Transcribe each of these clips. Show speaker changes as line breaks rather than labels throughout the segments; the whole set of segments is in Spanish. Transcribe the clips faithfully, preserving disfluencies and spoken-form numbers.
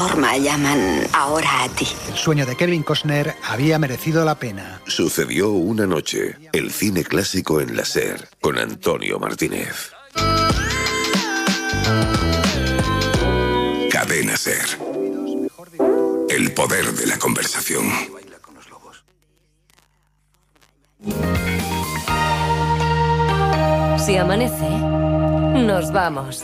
Norma llaman ahora a ti.
El sueño de Kevin Costner había merecido la pena.
Sucedió una noche. El cine clásico en la SER, con Antonio Martínez. Cadena SER. El poder de la conversación.
Si amanece, nos vamos.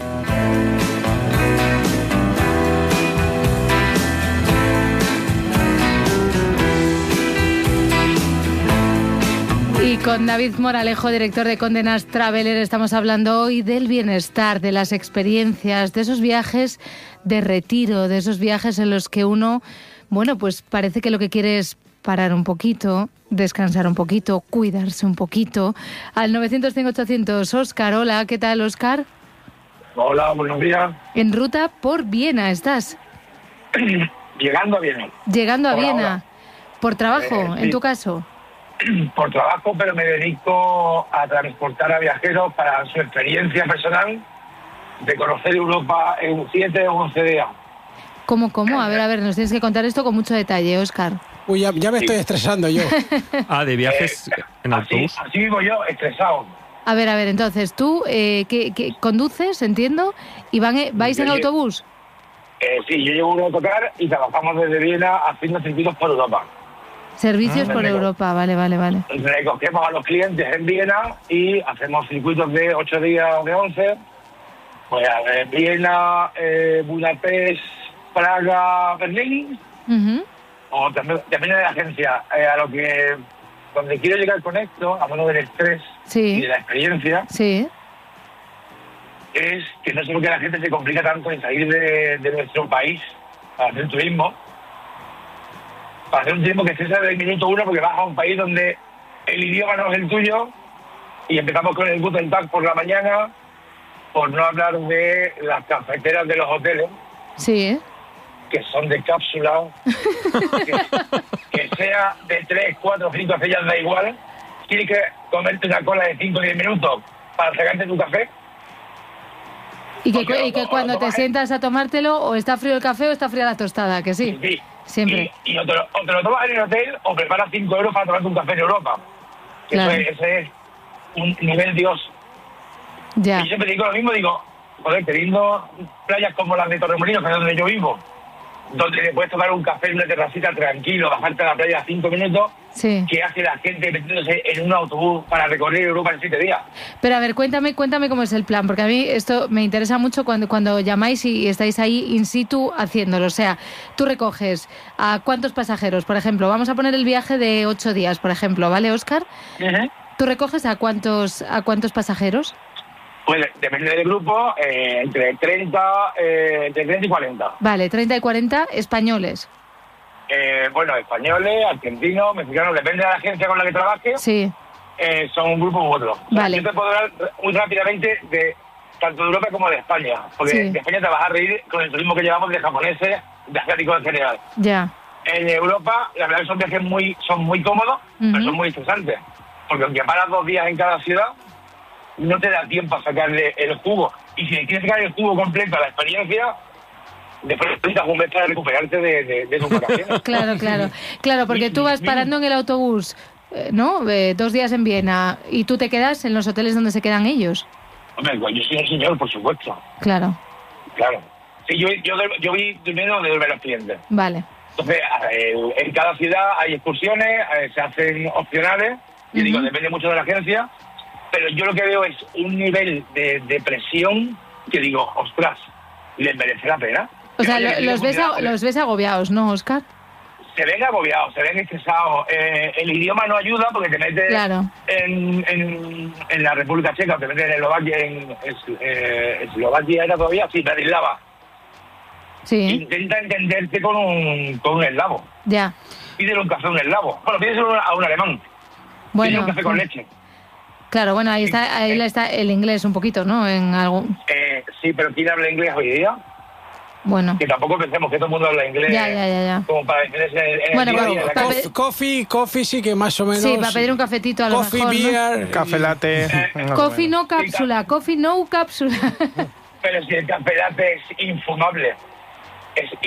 Y con David Moralejo, director de Condé Nast Traveler, estamos hablando hoy del bienestar, de las experiencias, de esos viajes de retiro, de esos viajes en los que uno, bueno, pues parece que lo que quiere es parar un poquito, descansar un poquito, cuidarse un poquito. Al novecientos cinco ochocientos, Óscar, hola, ¿qué tal, Óscar?
Hola, buenos días.
En ruta por Viena estás.
Llegando a Viena.
Llegando a
por
Viena.
Ahora.
¿Por trabajo,
eh, sí.
en tu caso?
Por trabajo, pero me dedico a transportar a viajeros para su experiencia personal de conocer Europa en siete o once días.
¿Cómo, cómo? A ver, a ver, nos tienes que contar esto con mucho detalle, Óscar.
Uy, ya, ya me
Sí.
estoy estresando yo.
Ah, de viajes
Eh,
en
así,
autobús.
así vivo yo, estresado.
A ver, a ver, entonces, tú eh, ¿qué, qué, conduces, entiendo, y van, eh, vais
Yo
en
lle-
autobús.
Eh, sí, yo llevo un autocar y trabajamos desde Viena haciendo circuitos por Europa.
Servicios
Ah,
por
me
Europa, vale, vale, vale.
Recogemos a los clientes en Viena y hacemos circuitos de ocho días o de once. Pues a ver, Viena, eh, Budapest, Praga, Berlín.
Uh-huh.
O también, depende de la agencia. Eh, a lo que, donde quiero llegar con esto, hablando del estrés y
Sí,
de la experiencia,
sí.
es que no sé por qué la gente se complica tanto en salir de, de nuestro país para hacer turismo. Para hacer un turismo que estés desde el minuto uno, porque vas a un país donde el idioma no es el tuyo y empezamos con el Guten Tag por la mañana, por no hablar de las cafeteras de los hoteles,
Sí, ¿eh?
que son de cápsula, que, que sea de tres, cuatro, cinco estrellas, da igual. Tienes que comerte una cola de cinco o diez minutos para sacarte tu café.
Y que,
Porque
y que
lo-
cuando
lo
te
tomas,
sientas a tomártelo, o está frío el café o está fría la tostada, que sí.
Sí.
Siempre.
Y, y o, te lo, o te lo tomas en el hotel o preparas cinco euros para tomarte un café en Europa.
Claro.
Eso es, ese es un nivel Dios.
Ya.
Y yo siempre digo lo mismo, digo, joder, teniendo playas como las de Torremolinos, que es donde yo vivo, donde le puedes tomar un café en una terracita tranquilo, bajarte a la playa cinco minutos,
Sí.
¿qué hace la gente metiéndose en un autobús para recorrer Europa en siete días?
Pero a ver, cuéntame, cuéntame cómo es el plan, porque a mí esto me interesa mucho cuando, cuando llamáis y estáis ahí in situ haciéndolo. O sea, tú recoges a cuántos pasajeros, por ejemplo. Vamos a poner el viaje de ocho días, por ejemplo, ¿vale, Óscar?
Uh-huh.
¿Tú recoges a cuántos, a cuántos pasajeros?
Pues depende del grupo, eh, entre treinta, eh, entre treinta y cuarenta.
Vale, treinta y cuarenta españoles.
Eh, bueno, españoles, argentinos, mexicanos, depende de la agencia con la que trabaje,
Sí,
eh, son un grupo u otro. O sea,
Vale.
yo te puedo hablar muy rápidamente de tanto de Europa como de España, porque
Sí.
de España te vas a reír con el turismo que llevamos de japoneses, de asiáticos en general.
ya.
En Europa, la verdad que son viajes muy, son muy cómodos,
Ujú.
pero son muy estresantes, porque aunque paras dos días en cada ciudad, no te da tiempo a sacarle el jugo. Y si le quieres sacar el jugo completo a la experiencia, después necesitas un mes para recuperarte de, de, de tus vacaciones.
Claro, claro. Claro, porque tú vas parando en el autobús, eh, ¿no? Eh, dos días en Viena y tú te quedas en los hoteles donde se quedan ellos.
Hombre, pues yo soy un señor, por supuesto.
Claro,
Claro. Sí, yo, yo, yo vi primero donde duermen los clientes.
vale.
Entonces, en, en cada ciudad hay excursiones, eh, se hacen opcionales, y
Ujú.
digo, depende mucho de la agencia, pero yo lo que veo es un nivel de, de presión que digo, ostras, ¿les merece la pena?
O sea,
Que
lo-
haya
los ves,
comunidad,
a- los ves agobiados, ¿no, Óscar?
Se ven agobiados, se ven estresados. Eh, el idioma no ayuda porque te metes
Claro.
en, en, en la República Checa, te metes en Eslovaquia, en es- eh, Eslovaquia era todavía, sí, Bratislava.
Sí,
Intenta entenderte con un, con un eslavo.
ya.
Pídele un café a un eslavo. Bueno, pídeselo a un alemán. Pídele
Bueno,
un café con leche.
claro, bueno, ahí está, ahí está el inglés un poquito, ¿no? En algo,
Eh, sí, pero ¿quién habla inglés hoy día?
bueno.
Que tampoco pensemos que todo el mundo habla inglés.
Ya, ya, ya, ya.
Como para defenderse en, en
Bueno,
el día a
pero-
día de la
para
calle.
pe-
Coffee, coffee sí que más o menos.
Sí, para pedir un cafetito a lo
Coffee,
mejor, ¿no?
beer.
Café latte. más o
Coffee
menos.
no cápsula, coffee no cápsula.
Pero si el café latte es infumable. es